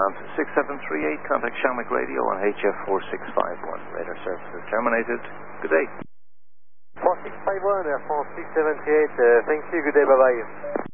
ground 6738, contact Shamrock Radio on HF 4651. Radar services terminated. Good day. 4651, Air France 6738, thank you, good day, bye-bye.